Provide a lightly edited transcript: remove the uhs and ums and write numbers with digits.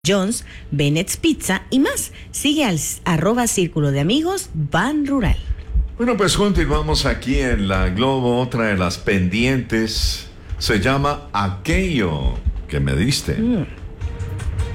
John's, Bennett's Pizza y más. Sigue al @Círculo de Amigos Ban Rural. Bueno, pues continuamos aquí en La Globo. Otra de las pendientes se llama Aquello que me diste.